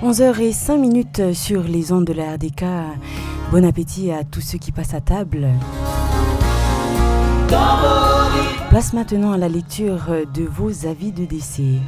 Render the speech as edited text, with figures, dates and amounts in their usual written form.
11h05 sur les ondes de la RDK. Bon appétit à tous ceux qui passent à table. Place maintenant à la lecture de vos avis de décès.